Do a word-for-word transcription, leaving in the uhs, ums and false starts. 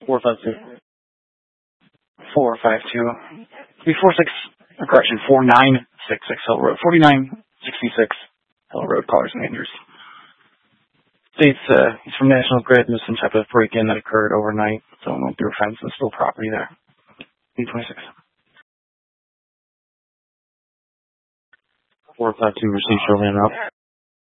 four five two. four five two. three four six, correction, four nine six six Hill Road. forty-nine sixty-six Hill Road, callers and answers. States, uh, he's from National Grid, and there's some type of break-in that occurred overnight. Someone went through a fence and stole property there. B twenty-six. four five two, received, showing up.